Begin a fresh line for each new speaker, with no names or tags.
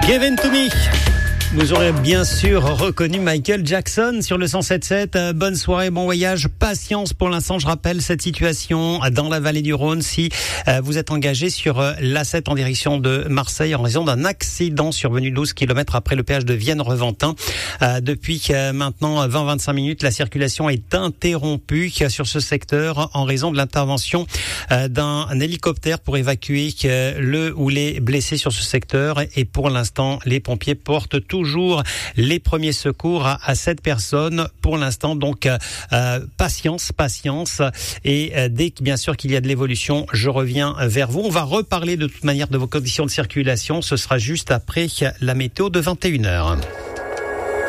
Give In To Me. Vous aurez bien sûr reconnu Michael Jackson sur le 107.7. Bonne soirée, bon voyage, patience pour l'instant. Je rappelle cette situation dans la vallée du Rhône. Si vous êtes engagé sur l'A7 en direction de Marseille en raison d'un accident survenu 12 km après le péage de Vienne-Reventin. Depuis maintenant 20-25 minutes, la circulation est interrompue sur ce secteur en raison de l'intervention d'un hélicoptère pour évacuer le ou les blessés sur ce secteur. Et pour l'instant, les pompiers portent toujours les premiers secours à 7 personnes pour l'instant. Donc patience et dès que bien sûr qu'il y a de l'évolution, je reviens vers vous. On va reparler de toute manière de vos conditions de circulation. Ce sera juste après la météo de 21h.